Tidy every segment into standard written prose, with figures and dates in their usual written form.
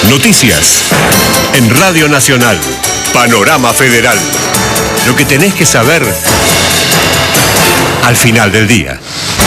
Noticias en Radio Nacional. Panorama Federal. Lo que tenés que saber al final del día.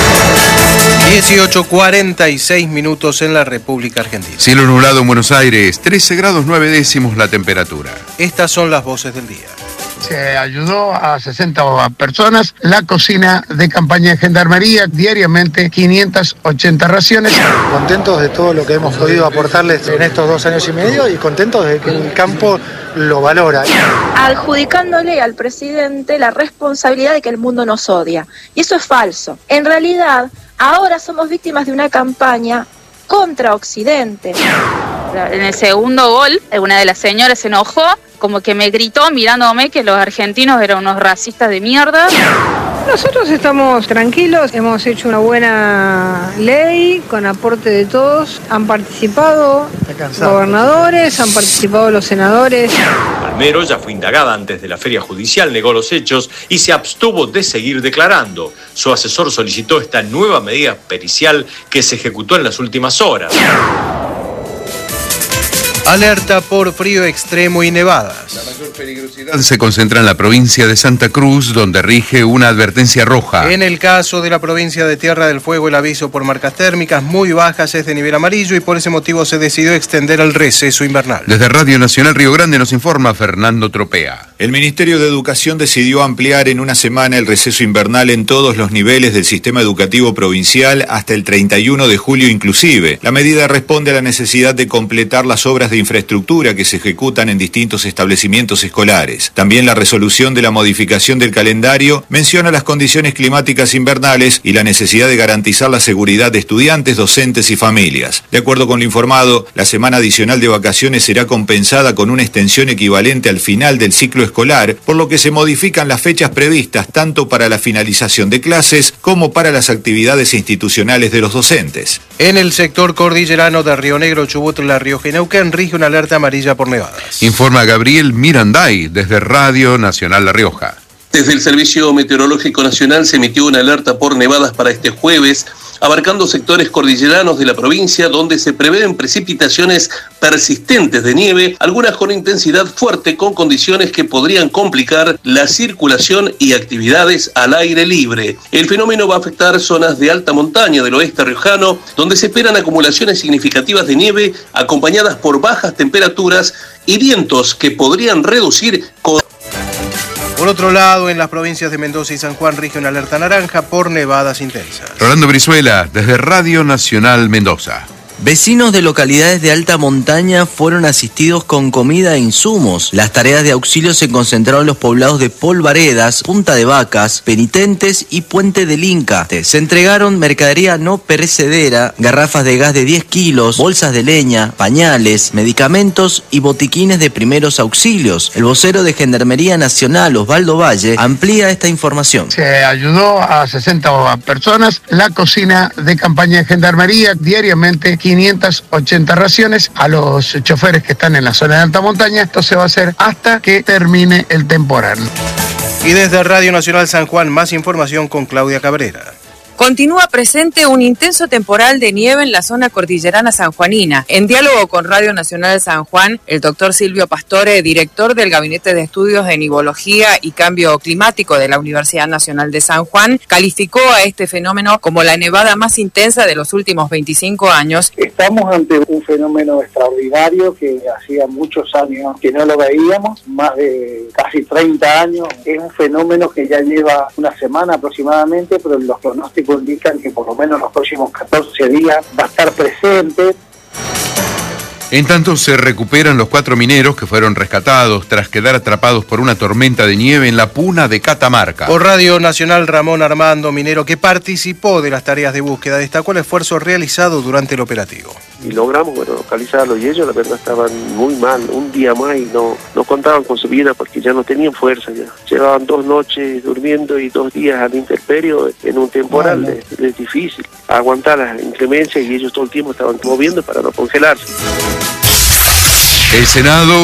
18:46 minutos en la República Argentina. Cielo nublado en Buenos Aires, 13 grados 9 décimos la temperatura. Estas son las voces del día. Se ayudó a 60 personas. La cocina de campaña de Gendarmería, diariamente 580 raciones. Contentos de todo lo que hemos podido aportarles en estos 2 años y medio y contentos de que el campo lo valora. Adjudicándole al presidente la responsabilidad de que el mundo nos odia. Y eso es falso. En realidad, ahora somos víctimas de una campaña contra Occidente. En el segundo gol, una de las señoras se enojó, como que me gritó mirándome que los argentinos eran unos racistas de mierda. Nosotros estamos tranquilos, hemos hecho una buena ley con aporte de todos. Han participado gobernadores, han participado los senadores. Palmero ya fue indagada antes de la feria judicial, negó los hechos y se abstuvo de seguir declarando. Su asesor solicitó esta nueva medida pericial que se ejecutó en las últimas horas. Alerta por frío extremo y nevadas. La mayor peligrosidad se concentra en la provincia de Santa Cruz, donde rige una advertencia roja. En el caso de la provincia de Tierra del Fuego, el aviso por marcas térmicas muy bajas es de nivel amarillo y por ese motivo se decidió extender el receso invernal. Desde Radio Nacional Río Grande nos informa Fernando Tropea. El Ministerio de Educación decidió ampliar en una semana el receso invernal en todos los niveles del sistema educativo provincial hasta el 31 de julio inclusive. La medida responde a la necesidad de completar las obras de infraestructura que se ejecutan en distintos establecimientos escolares. También la resolución de la modificación del calendario menciona las condiciones climáticas invernales y la necesidad de garantizar la seguridad de estudiantes, docentes y familias. De acuerdo con lo informado, la semana adicional de vacaciones será compensada con una extensión equivalente al final del ciclo escolar, por lo que se modifican las fechas previstas tanto para la finalización de clases como para las actividades institucionales de los docentes. En el sector cordillerano de Río Negro, Chubut, La Rioja y Neuquén rige una alerta amarilla por nevadas. Informa Gabriel Miranday desde Radio Nacional La Rioja. Desde el Servicio Meteorológico Nacional se emitió una alerta por nevadas para este jueves, abarcando sectores cordilleranos de la provincia donde se prevén precipitaciones persistentes de nieve, algunas con intensidad fuerte, con condiciones que podrían complicar la circulación y actividades al aire libre. El fenómeno va a afectar zonas de alta montaña del oeste riojano, donde se esperan acumulaciones significativas de nieve acompañadas por bajas temperaturas y vientos que podrían reducir con... Por otro lado, en las provincias de Mendoza y San Juan rige una alerta naranja por nevadas intensas. Rolando Brizuela, desde Radio Nacional Mendoza. Vecinos de localidades de alta montaña fueron asistidos con comida e insumos. Las tareas de auxilio se concentraron en los poblados de Polvaredas, Punta de Vacas, Penitentes y Puente del Inca. Se entregaron mercadería no perecedera, garrafas de gas de 10 kilos, bolsas de leña, pañales, medicamentos y botiquines de primeros auxilios. El vocero de Gendarmería Nacional, Osvaldo Valle, amplía esta información. Se ayudó a 60 personas. La cocina de campaña de Gendarmería, diariamente 580 raciones a los choferes que están en la zona de alta montaña. Esto se va a hacer hasta que termine el temporal. Y desde Radio Nacional San Juan, más información con Claudia Cabrera. Continúa presente un intenso temporal de nieve en la zona cordillerana sanjuanina. En diálogo con Radio Nacional San Juan, el doctor Silvio Pastore, director del Gabinete de Estudios de Nivología y Cambio Climático de la Universidad Nacional de San Juan, calificó a este fenómeno como la nevada más intensa de los últimos 25 años. Estamos ante un fenómeno extraordinario que hacía muchos años que no lo veíamos, más de casi 30 años. Es un fenómeno que ya lleva una semana aproximadamente, pero los pronósticos indican que por lo menos los próximos 14 días va a estar presente. En tanto, se recuperan los 4 mineros que fueron rescatados tras quedar atrapados por una tormenta de nieve en la Puna de Catamarca. Por Radio Nacional, Ramón Armando, minero que participó de las tareas de búsqueda, destacó el esfuerzo realizado durante el operativo. Y logramos, localizarlo, y ellos la verdad estaban muy mal, un día más y no contaban con su vida porque ya no tenían fuerza ya. Llevaban 2 noches durmiendo y 2 días a la intemperie en un temporal. Es difícil aguantar las inclemencias y ellos todo el tiempo estaban moviendo para no congelarse. El Senado